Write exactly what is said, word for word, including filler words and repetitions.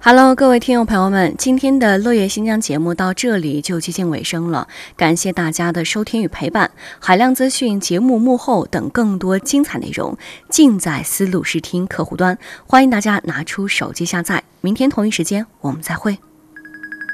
Hello，各位听众朋友们，今天的乐业新疆节目到这里就接近尾声了，感谢大家的收听与陪伴。海量资讯、节目幕后等更多精彩内容，尽在思路视听客户端，欢迎大家拿出手机下载。明天同一时间我们再会。